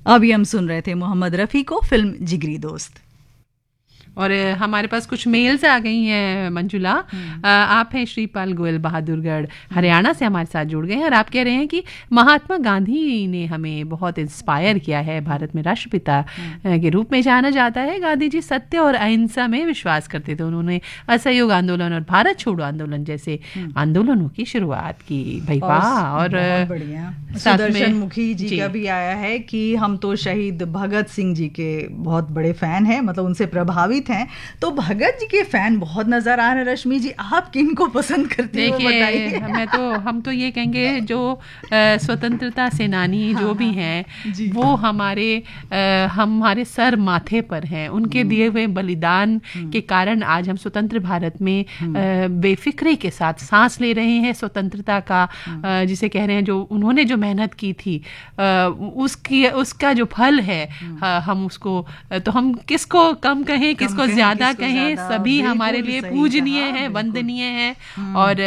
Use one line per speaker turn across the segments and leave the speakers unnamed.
अभी हम सुन रहे थे मोहम्मद रफ़ी को फिल्म जिगरी दोस्त।
और हमारे पास कुछ मेल्स आ गई हैं मंजुला। आप हैं श्रीपाल गोयल बहादुरगढ़ हरियाणा से हमारे साथ जुड़ गए हैं और आप कह रहे हैं कि महात्मा गांधी ने हमें बहुत इंस्पायर किया है, भारत में राष्ट्रपिता के रूप में जाना जाता है। गांधी जी सत्य और अहिंसा में विश्वास करते थे। उन्होंने असहयोग आंदोलन और भारत छोड़ो आंदोलन जैसे आंदोलनों की शुरुआत की। भाई वाह। और
सुदर्शन मुखी जी का भी आया है कि हम तो शहीद भगत सिंह जी के बहुत बड़े फैन हैं, मतलब उनसे प्रभावित हैं। तो भगत जी के फैन बहुत नजर आ रहे हैं। रश्मि जी, आप किन को पसंद करते हो बताइए।
हम तो ये कहेंगे जो स्वतंत्रता सेनानी जो भी हैं वो हमारे सर माथे पर हैं। उनके दिए हुए बलिदान के कारण आज हम स्वतंत्र भारत में बेफिक्री के साथ सांस ले रहे हैं। स्वतंत्रता का जिसे कह रहे हैं, जो उन्होंने जो मेहनत की थी उसका जो फल है, हम उसको तो हम किसको कम कहें किसको ज्यादा कहें, सभी हमारे लिए पूजनीय है, वंदनीय है। और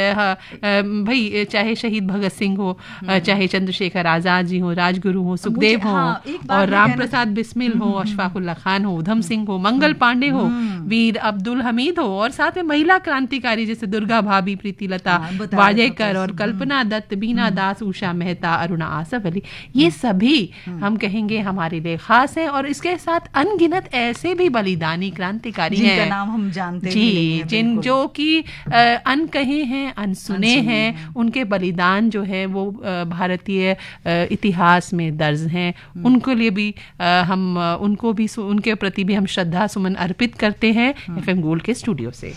भाई चाहे शहीद भगत सिंह हो, चाहे चंद्रशेखर आजाद जी हो, राजगुरु हो, सुखदेव हो, और राम प्रसाद बिस्मिल हो, अशफाकुल्ला खान हो, उधम सिंह हो, मंगल पांडे हो, वीर अब्दुल हमीद हो, और साथ में महिला क्रांतिकारी जैसे दुर्गा भाभी, प्रीतिलता वाडेकर और कल्पना दत्त, बीना दास, उषा मेहता, अरुणा आसफ अली, ये सभी हम कहेंगे हमारे लिए खास हैं। और इसके साथ अनगिनत ऐसे भी बलिदानी क्रांतिकारी
जिनका नाम हम जानते
जी, जो कि अनकहे हैं, अनसुने हैं। उनके बलिदान जो है वो भारतीय इतिहास में दर्ज हैं। उनको लिए भी हम उनके प्रति भी हम श्रद्धा सुमन अर्पित करते हैं एफएम गोल्ड के स्टूडियो से।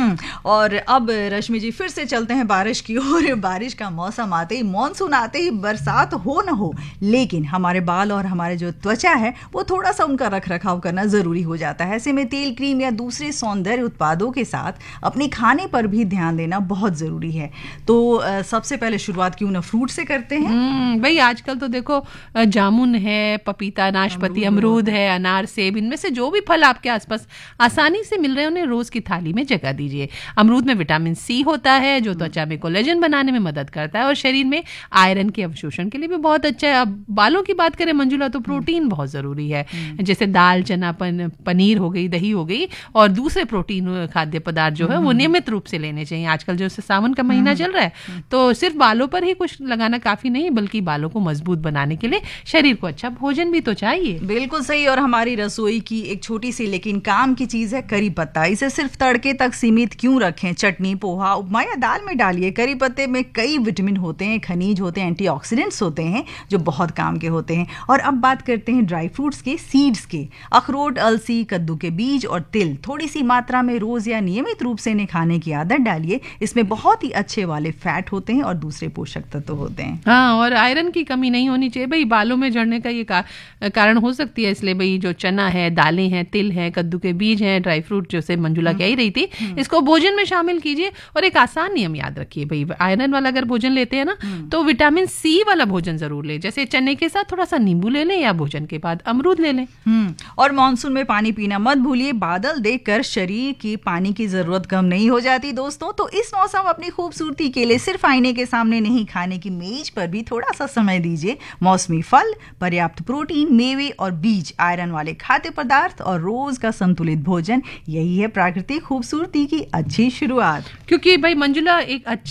और अब रश्मि जी फिर से चलते हैं बारिश की ओर। बारिश का मौसम आते ही, मानसून आते ही, बरसात हो न हो, लेकिन हमारे बाल और हमारे जो त्वचा है वो थोड़ा सा उनका रख रखाव करना जरूरी हो जाता है। ऐसे में तेल, क्रीम या दूसरे सौंदर्य उत्पादों के साथ अपने खाने पर भी ध्यान देना बहुत जरूरी है। तो सबसे पहले शुरुआत क्यों ना फ्रूट से करते हैं।
भाई आजकल तो देखो जामुन है, पपीता, नाशपाती, अमरूद है, अनार, सेब, इनमें से जो भी फल आपके आसपास आसानी से मिल रहे हैं उन्हें रोज की थाली में जगह दीजिए। अमरूद में विटामिन सी होता है जो त्वचा में कोलेजन बनाने में मदद करता है और शरीर में आयरन के अवशोषण के लिए भी बहुत अच्छा है। अब बालों की बात करें मंजुला, तो प्रोटीन बहुत जरूरी है। जैसे दाल, चना, पनीर हो गई, दही हो गई, और दूसरे प्रोटीन खाद्य पदार्थ जो है वो नियमित रूप से लेने चाहिए। आजकल जो सावन का महीना चल रहा है तो सिर्फ बालों पर ही कुछ लगाना काफी नहीं, बल्कि बालों को मजबूत बनाने के लिए शरीर को अच्छा भोजन भी तो चाहिए।
बिल्कुल सही। और हमारी रसोई की एक छोटी सी लेकिन काम की चीज है करी पत्ता। इसे सिर्फ तड़के तक सीमित क्यों रखें। चटनी, पोहा, उपमा या दाल में डालिए। करी पत्ते में कई विटामिन होते हैं, खनिज होते हैं, एंटीऑक्सीडेंट्स होते हैं जो बहुत काम के होते हैं। और अब बात करते हैं ड्राई फ्रूट्स के, सीड्स के। अखरोट, अलसी, कद्दू के बीज और तिल थोड़ी सी मात्रा में रोज या नियमित रूप से इन्हें खाने की आदत डालिए। इसमें बहुत ही अच्छे वाले फैट होते हैं और दूसरे पोषक तत्व होते हैं।
हाँ, और आयरन की कमी नहीं होनी चाहिए। भाई बालों में झड़ने का ये कारण हो सकती है, इसलिए भाई जो चना है, दालें हैं, तिल है, कद्दू के बीज हैं, ड्राई फ्रूट जैसे मंजुला कह ही रही थी, इसको भोजन में शामिल कीजिए। और एक आसान नियम याद रखिए, भाई आयरन वाला अगर भोजन लेते हैं ना तो विटामिन सी वाला भोजन जरूर ले। जैसे चने के साथ थोड़ा सा नींबू ले लें या भोजन के बाद अमरूद ले लें।
और मानसून में पानी पीना मत भूलिए। बादल देखकर शरीर की पानी की जरूरत कम नहीं हो जाती दोस्तों। तो इस मौसम अपनी खूबसूरती के लिए सिर्फ आईने के सामने नहीं, खाने की मेज पर भी थोड़ा सा समय दीजिए। मौसमी फल, पर्याप्त प्रोटीन, मेवे और बीज, आयरन वाले खाद्य पदार्थ और रोज का संतुलित भोजन, यही है प्राकृतिक खूबसूरती की अच्छी शुरुआत।
क्योंकि भाई मंजुला एक